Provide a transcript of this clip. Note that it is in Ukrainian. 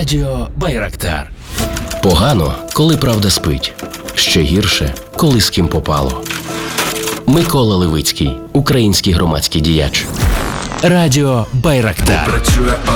Радіо Байрактар. Погано, коли правда спить. Ще гірше, коли з ким попало. Микола Левицький, український громадський діяч. Радіо Байрактар. Працює